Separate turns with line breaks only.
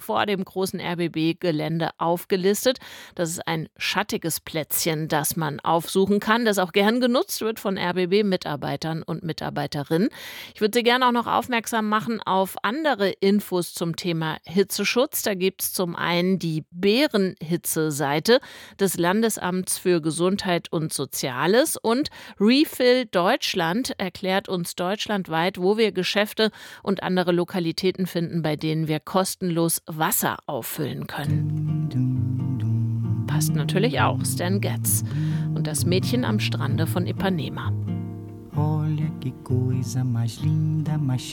vor dem großen RBB-Gelände aufgelistet. Das ist ein schattiges Plätzchen, das man aufsuchen kann, das auch gern genutzt wird von RBB-Mitarbeitern und Mitarbeiterinnen. Ich würde Sie gerne auch noch aufmerksam machen auf andere Infos zum Thema Hitzeschutz. Da gibt es zum einen die Bärenhitze-Seite des Landesamts für Gesundheit und Soziales und Refill Deutschland erklärt uns deutschlandweit, wo wir Geschäfte und andere Lokalitäten finden, bei denen wir kostenlos Wasser auffüllen können. Passt natürlich auch Stan Getz und das Mädchen am Strande von Ipanema.
Olha que coisa mais linda, mais